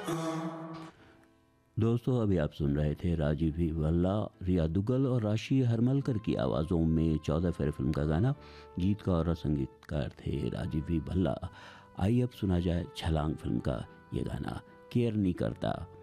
दोस्तों अभी आप सुन रहे थे राजीव भी भल्ला, रिया दुग्गल और राशि हरमलकर की आवाज़ों में 14 फेरे फिल्म का गाना। गीतकार और संगीतकार थे राजीव भी भल्ला। आइए अब सुना जाए छलांग फिल्म का ये गाना, केयर नहीं करता।